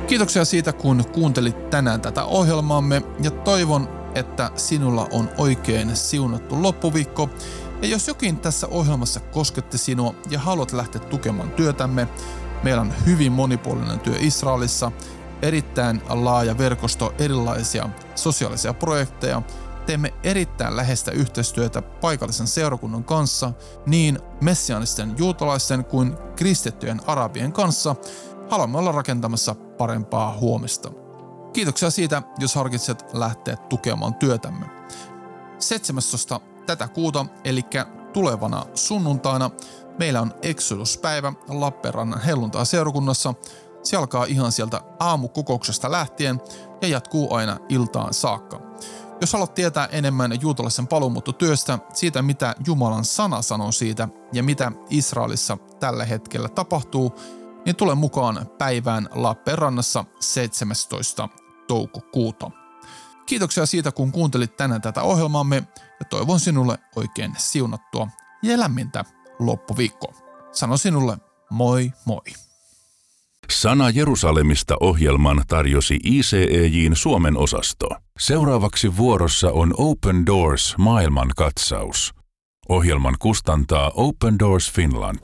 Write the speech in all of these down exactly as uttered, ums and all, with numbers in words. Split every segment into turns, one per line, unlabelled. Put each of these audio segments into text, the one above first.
Kiitoksia siitä, kun kuuntelit tänään tätä ohjelmaamme ja toivon, että sinulla on oikein siunattu loppuviikko. Ja jos jokin tässä ohjelmassa kosketti sinua ja haluat lähteä tukemaan työtämme, meillä on hyvin monipuolinen työ Israelissa, erittäin laaja verkosto erilaisia sosiaalisia projekteja. Teemme erittäin läheistä yhteistyötä paikallisen seurakunnan kanssa, niin messiaanisten juutalaisten kuin kristittyjen arabien kanssa. Haluamme olla rakentamassa parempaa huomista. Kiitoksia siitä, jos harkitset lähteä tukemaan työtämme. seitsemästoista tätä kuuta, eli tulevana sunnuntaina, meillä on Exodus-päivä Lappeenrannan helluntai-seurakunnassa. Se alkaa ihan sieltä aamukokouksesta lähtien ja jatkuu aina iltaan saakka. Jos haluat tietää enemmän juutalaisen paluumuuttotyöstä, siitä mitä Jumalan sana sanoo siitä ja mitä Israelissa tällä hetkellä tapahtuu, niin tule mukaan päivään Lappeenrannassa seitsemästoista toukokuuta. Kiitoksia siitä, kun kuuntelit tänään tätä ohjelmaamme ja toivon sinulle oikein siunattua ja lämmintä loppuviikkoa. Sano sinulle moi moi.
Sana Jerusalemista -ohjelman tarjosi I C E J:n Suomen osasto. Seuraavaksi vuorossa on Open Doors maailmankatsaus. Ohjelman kustantaa Open Doors Finland.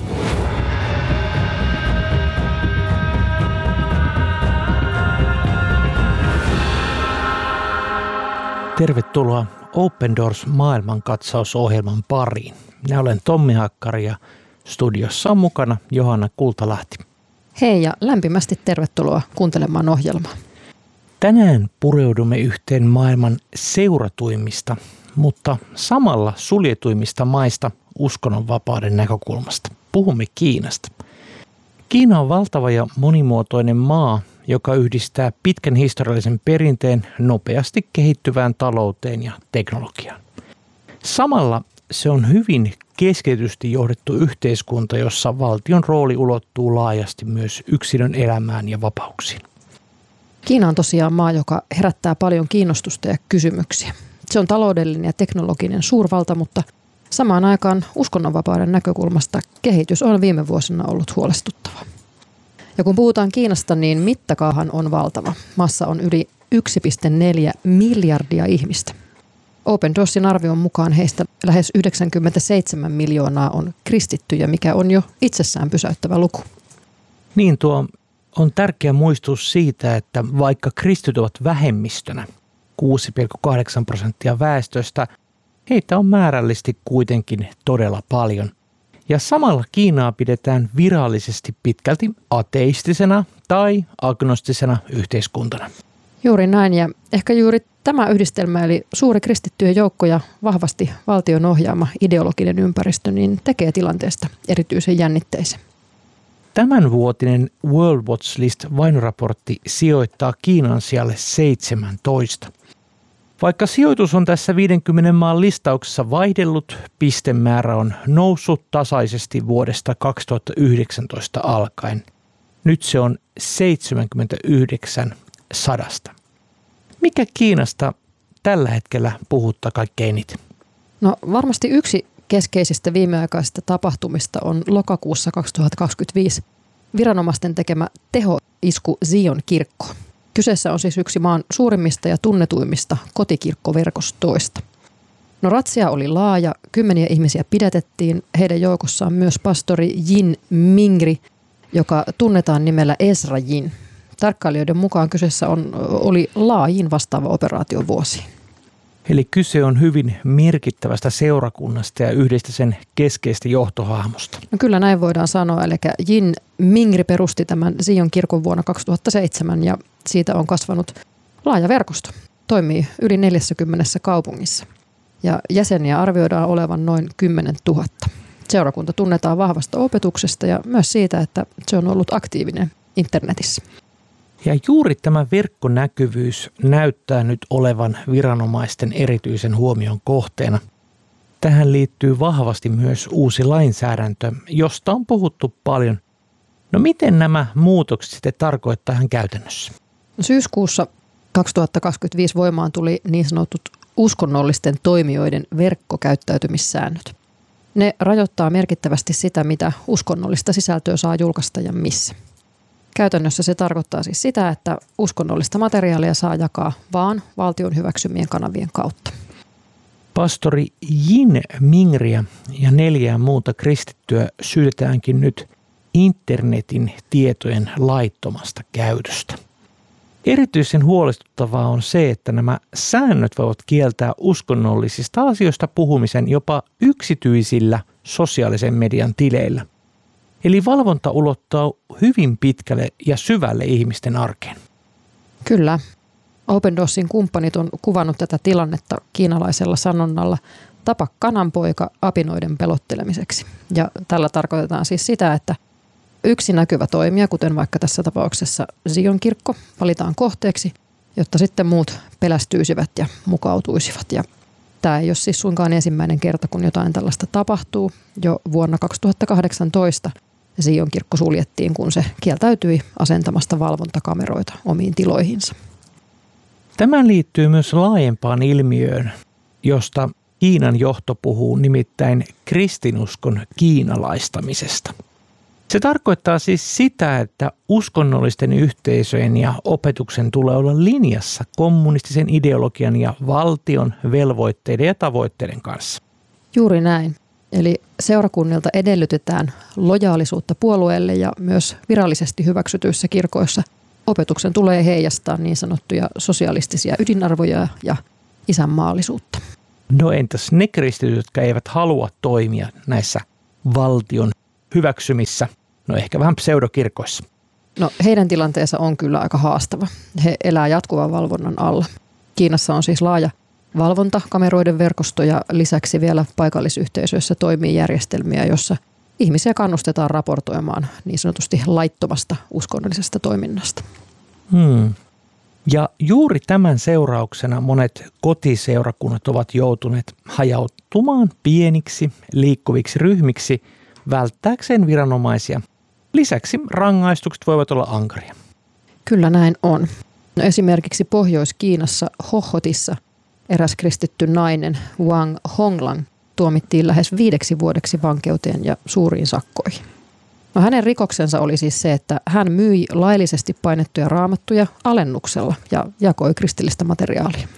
Tervetuloa Open Doors maailmankatsausohjelman pariin. Minä olen Tommi Hakkari ja studiossa on mukana Johanna Kultalahti.
Hei ja lämpimästi tervetuloa kuuntelemaan ohjelmaa.
Tänään pureudumme yhteen maailman seuratuimmista, mutta samalla suljetuimmista maista uskonnonvapauden näkökulmasta. Puhumme Kiinasta. Kiina on valtava ja monimuotoinen maa, joka yhdistää pitkän historiallisen perinteen nopeasti kehittyvään talouteen ja teknologiaan. Samalla se on hyvin keskitysti johdettu yhteiskunta, jossa valtion rooli ulottuu laajasti myös yksilön elämään ja vapauksiin.
Kiina on tosiaan maa, joka herättää paljon kiinnostusta ja kysymyksiä. Se on taloudellinen ja teknologinen suurvalta, mutta samaan aikaan uskonnonvapauden näkökulmasta kehitys on viime vuosina ollut huolestuttava. Ja kun puhutaan Kiinasta, niin mittakaahan on valtava. Maassa on yli yksi pilkku neljä miljardia ihmistä. Open Doorsin arvion mukaan heistä lähes yhdeksänkymmentäseitsemän miljoonaa on kristittyjä, mikä on jo itsessään pysäyttävä luku.
Niin, tuo on tärkeä muistutus siitä, että vaikka kristityt ovat vähemmistönä, kuusi pilkku kahdeksan prosenttia väestöstä, heitä on määrällisesti kuitenkin todella paljon. Ja samalla Kiinaa pidetään virallisesti pitkälti ateistisena tai agnostisena yhteiskuntana.
Juuri näin, ja ehkä juuri tämä yhdistelmä, eli suuri kristittyjen joukko ja vahvasti valtion ohjaama ideologinen ympäristö, niin tekee tilanteesta erityisen jännitteisen.
Tämänvuotinen World Watch List-vainoraportti sijoittaa Kiinan sijalle seitsemäntoista. Vaikka sijoitus on tässä viidenkymmenen maan listauksessa vaihdellut, pistemäärä on noussut tasaisesti vuodesta kaksituhattayhdeksäntoista alkaen. Nyt se on seitsemänkymmentäyhdeksän sadasta. Mikä Kiinasta tällä hetkellä puhuttaa kaikkein eniten?
No varmasti yksi keskeisistä viimeaikaisista tapahtumista on lokakuussa kaksituhattakaksikymmentäviisi viranomaisten tekemä tehoisku Zion kirkkoon. Kyseessä on siis yksi maan suurimmista ja tunnetuimmista kotikirkkoverkostoista. No ratsia oli laaja, kymmeniä ihmisiä pidätettiin, heidän joukossaan myös pastori Jin Mingri, joka tunnetaan nimellä Ezra Jin. Tarkkailijoiden mukaan kyseessä on, oli laajin vastaava operaatio vuosiin.
Eli kyse on hyvin merkittävästä seurakunnasta ja yhdestä sen keskeistä johtohahmosta.
No kyllä näin voidaan sanoa, eli Jin Mingri perusti tämän Zion kirkon vuonna kaksituhattaseitsemän ja siitä on kasvanut laaja verkosto. Toimii yli neljässäkymmenessä kaupungissa ja jäseniä arvioidaan olevan noin kymmenen tuhatta. Seurakunta tunnetaan vahvasta opetuksesta ja myös siitä, että se on ollut aktiivinen internetissä.
Ja juuri tämä verkkonäkyvyys näyttää nyt olevan viranomaisten erityisen huomion kohteena. Tähän liittyy vahvasti myös uusi lainsäädäntö, josta on puhuttu paljon. No miten nämä muutokset sitten tarkoittaa ihan käytännössä?
Syyskuussa kaksituhattakaksikymmentäviisi voimaan tuli niin sanotut uskonnollisten toimijoiden verkkokäyttäytymissäännöt. Ne rajoittaa merkittävästi sitä, mitä uskonnollista sisältöä saa julkaista ja missä. Käytännössä se tarkoittaa siis sitä, että uskonnollista materiaalia saa jakaa vaan valtion hyväksymien kanavien kautta.
Pastori Jin Mingriä ja neljää muuta kristittyä syytetäänkin nyt internetin tietojen laittomasta käytöstä. Erityisen huolestuttavaa on se, että nämä säännöt voivat kieltää uskonnollisista asioista puhumisen jopa yksityisillä sosiaalisen median tileillä. Eli valvonta ulottaa hyvin pitkälle ja syvälle ihmisten arkeen.
Kyllä. Open Doorsin kumppanit on kuvannut tätä tilannetta kiinalaisella sanonnalla tapa kananpoika apinoiden pelottelemiseksi. Ja tällä tarkoitetaan siis sitä, että yksi näkyvä toimija, kuten vaikka tässä tapauksessa Zion kirkko, valitaan kohteeksi, jotta sitten muut pelästyisivät ja mukautuisivat. Ja tämä ei ole siis suinkaan ensimmäinen kerta, kun jotain tällaista tapahtuu. Jo vuonna kaksituhattakahdeksantoista Zion kirkko suljettiin, kun se kieltäytyi asentamasta valvontakameroita omiin tiloihinsa.
Tämä liittyy myös laajempaan ilmiöön, josta Kiinan johto puhuu, nimittäin kristinuskon kiinalaistamisesta. Se tarkoittaa siis sitä, että uskonnollisten yhteisöjen ja opetuksen tulee olla linjassa kommunistisen ideologian ja valtion velvoitteiden ja tavoitteiden kanssa.
Juuri näin. Eli seurakunnilta edellytetään lojaalisuutta puolueelle ja myös virallisesti hyväksytyissä kirkoissa opetuksen tulee heijastaa niin sanottuja sosialistisia ydinarvoja ja isänmaallisuutta.
No entäs ne kristityt, jotka eivät halua toimia näissä valtion hyväksymissä, no ehkä vähän pseudokirkoissa?
No heidän tilanteensa on kyllä aika haastava. He elää jatkuvan valvonnan alla. Kiinassa on siis laaja valvonta, kameroiden verkosto ja lisäksi vielä paikallisyhteisöissä toimii järjestelmiä, jossa ihmisiä kannustetaan raportoimaan niin sanotusti laittomasta uskonnollisesta toiminnasta.
Hmm. Ja juuri tämän seurauksena monet kotiseurakunnat ovat joutuneet hajautumaan pieniksi liikkuviksi ryhmiksi välttääkseen viranomaisia. Lisäksi rangaistukset voivat olla ankaria.
Kyllä näin on. No esimerkiksi Pohjois-Kiinassa Hohotissa eräs kristitty nainen Wang Honglang tuomittiin lähes viideksi vuodeksi vankeuteen ja suuriin sakkoihin. No hänen rikoksensa oli siis se, että hän myi laillisesti painettuja raamattuja alennuksella ja jakoi kristillistä materiaalia.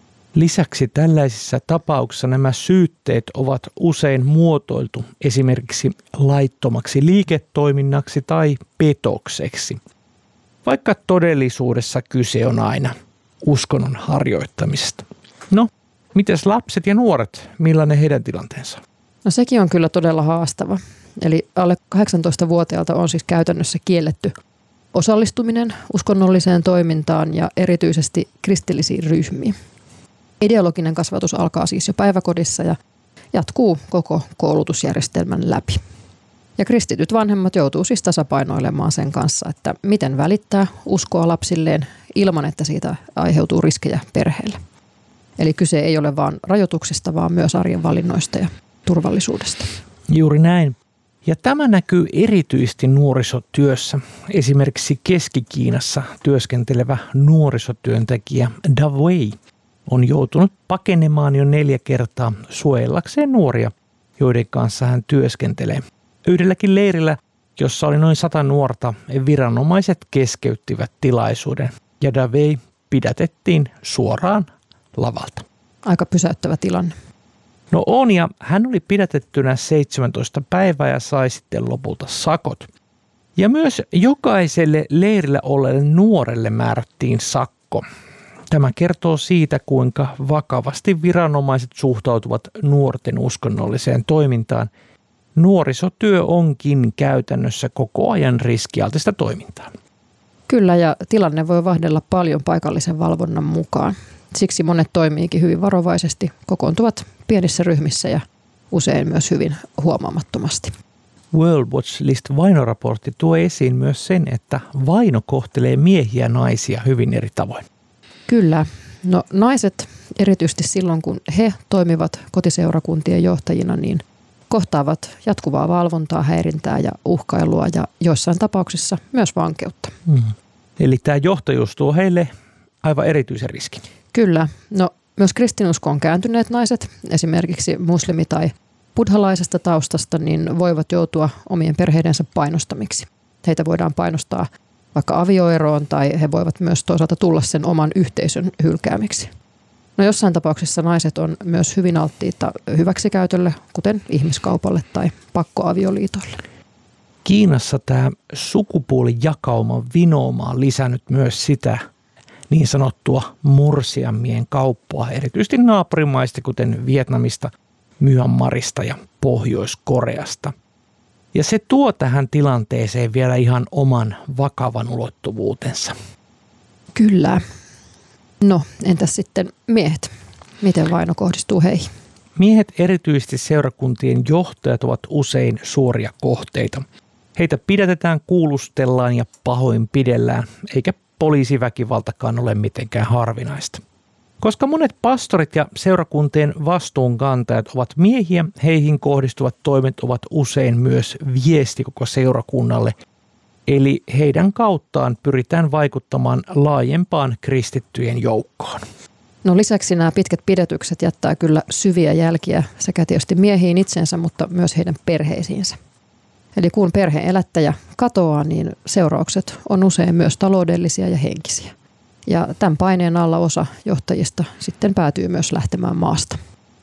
Lisäksi tällaisissa tapauksissa nämä syytteet ovat usein muotoiltu esimerkiksi laittomaksi liiketoiminnaksi tai petokseksi, vaikka todellisuudessa kyse on aina uskonnon harjoittamisesta. No, mites lapset ja nuoret, millainen heidän tilanteensa?
No sekin on kyllä todella haastava. Eli alle kahdeksantoistavuotiaalta on siis käytännössä kielletty osallistuminen uskonnolliseen toimintaan ja erityisesti kristillisiin ryhmiin. Ideologinen kasvatus alkaa siis jo päiväkodissa ja jatkuu koko koulutusjärjestelmän läpi. Ja kristityt vanhemmat joutuu siis tasapainoilemaan sen kanssa, että miten välittää uskoa lapsilleen ilman, että siitä aiheutuu riskejä perheelle. Eli kyse ei ole vain rajoituksista, vaan myös arjen valinnoista ja turvallisuudesta.
Juuri näin. Ja tämä näkyy erityisesti nuorisotyössä. Esimerkiksi Keski-Kiinassa työskentelevä nuorisotyöntekijä Da Wei on joutunut pakenemaan jo neljä kertaa suojellakseen nuoria, joiden kanssa hän työskentelee. Yhdelläkin leirillä, jossa oli noin sata nuorta, viranomaiset keskeyttivät tilaisuuden ja Da Wei pidätettiin suoraan lavalta.
Aika pysäyttävä tilanne.
No on, ja hän oli pidätettynä seitsemäntoista päivää ja sai sitten lopulta sakot. Ja myös jokaiselle leirillä olleelle nuorelle määrättiin sakko. Tämä kertoo siitä, kuinka vakavasti viranomaiset suhtautuvat nuorten uskonnolliseen toimintaan. Nuorisotyö onkin käytännössä koko ajan riskialtista toimintaa.
Kyllä, ja tilanne voi vaihdella paljon paikallisen valvonnan mukaan. Siksi monet toimiikin hyvin varovaisesti, kokoontuvat pienissä ryhmissä ja usein myös hyvin huomaamattomasti.
World Watch List vainoraportti tuo esiin myös sen, että vaino kohtelee miehiä ja naisia hyvin eri tavoin.
Kyllä. No naiset, erityisesti silloin kun he toimivat kotiseurakuntien johtajina, niin kohtaavat jatkuvaa valvontaa, häirintää ja uhkailua ja joissain tapauksissa myös vankeutta.
Hmm. Eli tämä johtajuus tuo heille aivan erityisen riskin.
Kyllä. No myös kristinuskoon kääntyneet naiset, esimerkiksi muslimi- tai buddhalaisesta taustasta, niin voivat joutua omien perheidensä painostamiksi. Heitä voidaan painostaa vaikka avioeroon, tai he voivat myös toisaalta tulla sen oman yhteisön hylkäämiksi. No jossain tapauksessa naiset on myös hyvin alttiita hyväksikäytölle, kuten ihmiskaupalle tai pakkoavioliitolle.
Kiinassa tämä sukupuolijakauman vinooma on lisännyt myös sitä niin sanottua morsiammien kauppaa, erityisesti naapurimaista, kuten Vietnamista, Myanmarista ja Pohjois-Koreasta. Ja se tuo tähän tilanteeseen vielä ihan oman vakavan ulottuvuutensa.
Kyllä. No, entäs sitten miehet? Miten vaino kohdistuu heihin?
Miehet, erityisesti seurakuntien johtajat, ovat usein suoria kohteita. Heitä pidätetään, kuulustellaan ja pahoinpidellään, eikä poliisiväkivaltakaan ole mitenkään harvinaista. Koska monet pastorit ja seurakuntien vastuunkantajat ovat miehiä, heihin kohdistuvat toimet ovat usein myös viesti koko seurakunnalle. Eli heidän kauttaan pyritään vaikuttamaan laajempaan kristittyjen joukkoon.
No lisäksi nämä pitkät pidätykset jättää kyllä syviä jälkiä sekä tietysti miehiin itsensä, mutta myös heidän perheisiinsä. Eli kun perheen elättäjä katoaa, niin seuraukset on usein myös taloudellisia ja henkisiä. Ja tämän paineen alla osa johtajista sitten päätyy myös lähtemään maasta.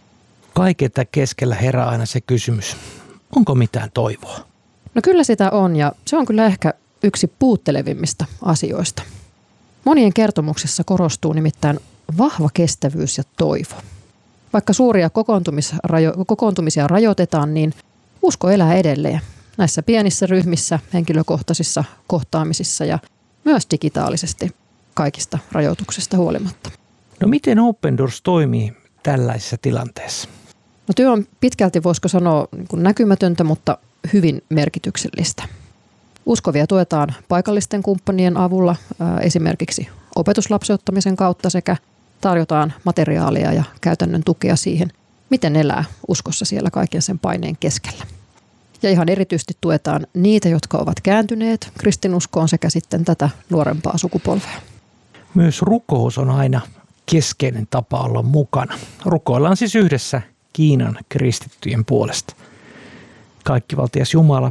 Kaiketta keskellä herää aina se kysymys, onko mitään toivoa?
No kyllä sitä on, ja se on kyllä ehkä yksi puuttelevimmista asioista. Monien kertomuksissa korostuu nimittäin vahva kestävyys ja toivo. Vaikka suuria kokoontumisrajo- kokoontumisia rajoitetaan, niin usko elää edelleen näissä pienissä ryhmissä, henkilökohtaisissa kohtaamisissa ja myös digitaalisesti kaikista rajoituksista huolimatta.
No miten Open Doors toimii tällaisessa tilanteessa?
No työ on pitkälti, voisiko sanoa, niin kuin näkymätöntä, mutta hyvin merkityksellistä. Uskovia tuetaan paikallisten kumppanien avulla, esimerkiksi opetuslapseuttamisen kautta, sekä tarjotaan materiaalia ja käytännön tukea siihen, miten elää uskossa siellä kaiken sen paineen keskellä. Ja ihan erityisesti tuetaan niitä, jotka ovat kääntyneet kristinuskoon, sekä sitten tätä nuorempaa sukupolvea.
Myös rukous on aina keskeinen tapa olla mukana. Rukoillaan siis yhdessä Kiinan kristittyjen puolesta. Kaikkivaltias Jumala,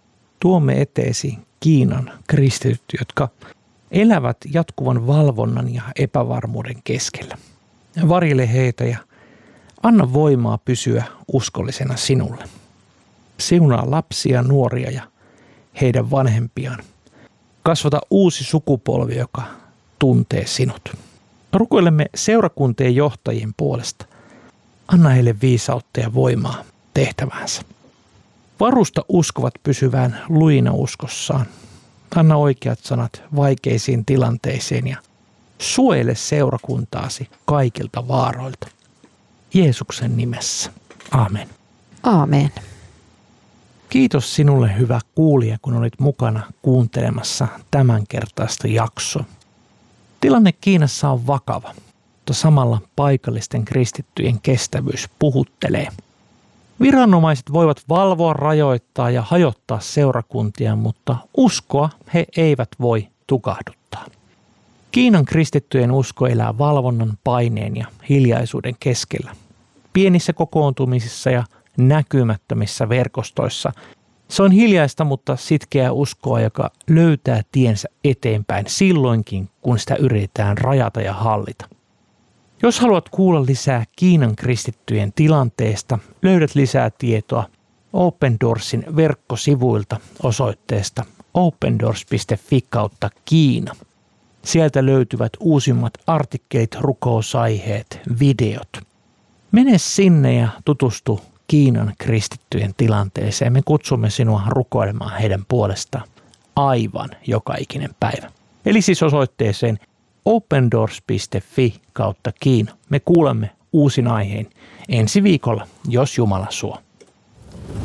tuomme eteesi Kiinan kristityt, jotka elävät jatkuvan valvonnan ja epävarmuuden keskellä. Varjele heitä ja anna voimaa pysyä uskollisena sinulle. Siunaa lapsia, nuoria ja heidän vanhempiaan. Kasvata uusi sukupolvi, joka tuntee sinut. Rukoilemme seurakuntien johtajien puolesta. Anna heille viisautta ja voimaa tehtäväänsä. Varusta uskovat pysyvään lujina uskossaan. Anna oikeat sanat vaikeisiin tilanteisiin ja suojele seurakuntaasi kaikilta vaaroilta. Jeesuksen nimessä. Aamen.
Aamen.
Kiitos sinulle, hyvä kuulija, kun olit mukana kuuntelemassa tämänkertaista jaksoa. Tilanne Kiinassa on vakava, mutta samalla paikallisten kristittyjen kestävyys puhuttelee. Viranomaiset voivat valvoa, rajoittaa ja hajottaa seurakuntia, mutta uskoa he eivät voi tukahduttaa. Kiinan kristittyjen usko elää valvonnan, paineen ja hiljaisuuden keskellä. Pienissä kokoontumisissa ja näkymättömissä verkostoissa. Se on hiljaista, mutta sitkeää uskoa, joka löytää tiensä eteenpäin silloinkin, kun sitä yritetään rajata ja hallita. Jos haluat kuulla lisää Kiinan kristittyjen tilanteesta, löydät lisää tietoa Open Doorsin verkkosivuilta osoitteesta opendoors piste fi kautta Kiina. Sieltä löytyvät uusimmat artikkelit, rukousaiheet, videot. Mene sinne ja tutustu Kiinan kristittyjen tilanteeseen. Me kutsumme sinua rukoilemaan heidän puolestaan aivan joka ikinen päivä. Eli siis osoitteeseen opendoors piste fi kautta Kiina. Me kuulemme uusin aiheen ensi viikolla, jos Jumala suo.